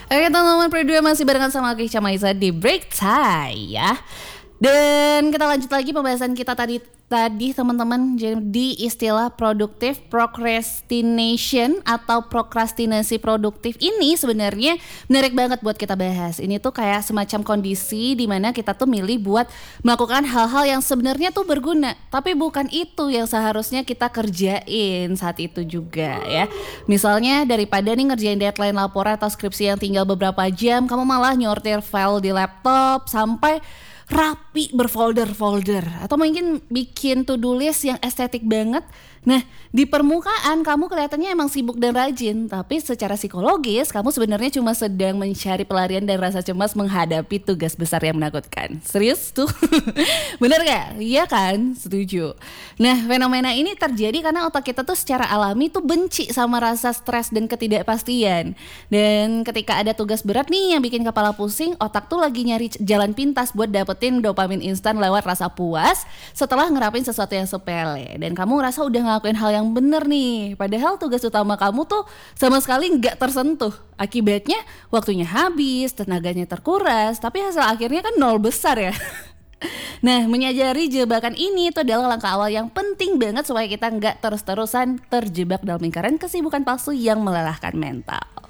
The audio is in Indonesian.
Oke teman-teman, berdua masih barengan sama aku Ica Maiza di Break Time ya. Dan kita lanjut lagi pembahasan kita tadi teman-teman, jadi istilah produktif procrastination atau prokrastinasi produktif ini sebenarnya menarik banget buat kita bahas. Ini tuh kayak semacam kondisi di mana kita tuh milih buat melakukan hal-hal yang sebenarnya tuh berguna, tapi bukan itu yang seharusnya kita kerjain saat itu juga ya. Misalnya daripada nih ngerjain deadline laporan atau skripsi yang tinggal beberapa jam, kamu malah nyortir file di laptop sampai rapi berfolder-folder, atau mungkin bikin to-do list yang estetik banget. Nah, di permukaan kamu kelihatannya emang sibuk dan rajin, tapi secara psikologis kamu sebenarnya cuma sedang mencari pelarian dan rasa cemas menghadapi tugas besar yang menakutkan. Serius tuh? Bener gak? Iya kan? Setuju. Nah, fenomena ini terjadi karena otak kita tuh secara alami tuh benci sama rasa stres dan ketidakpastian. Dan ketika ada tugas berat nih yang bikin kepala pusing, otak tuh lagi nyari jalan pintas buat dapetin dopamin instan lewat rasa puas setelah ngerapin sesuatu yang sepele. Dan kamu ngerasa udah ngelakuin hal yang bener nih, padahal tugas utama kamu tuh sama sekali nggak tersentuh. Akibatnya waktunya habis, tenaganya terkuras, tapi hasil akhirnya kan nol besar ya. Nah, menyadari jebakan ini itu adalah langkah awal yang penting banget supaya kita nggak terus-terusan terjebak dalam lingkaran kesibukan palsu yang melelahkan mental.